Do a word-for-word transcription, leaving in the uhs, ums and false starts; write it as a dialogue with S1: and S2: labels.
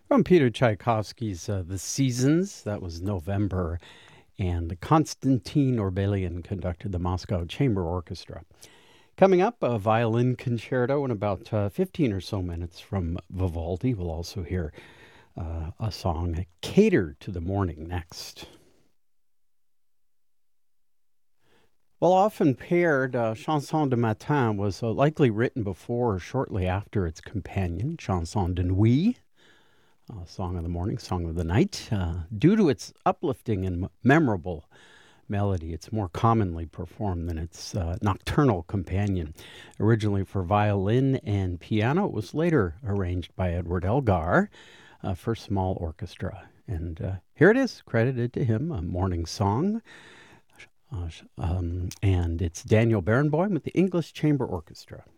S1: From Peter Tchaikovsky's uh, The Seasons, that was November, and Konstantin Orbelian conducted the Moscow Chamber Orchestra. Coming up, a violin concerto in about uh, fifteen or so minutes from Vivaldi. We'll also hear uh, a song catered to the morning next. Well, often paired, uh, Chanson de Matin was uh, likely written before or shortly after its companion, Chanson de Nuit, uh, Song of the Morning, Song of the Night. Uh, due to its uplifting and m- memorable melody, it's more commonly performed than its uh, nocturnal companion. Originally for violin and piano, it was later arranged by Edward Elgar uh, for small orchestra. And uh, here it is, credited to him, a morning song. Uh, um, and it's Daniel Barenboim with the English Chamber Orchestra.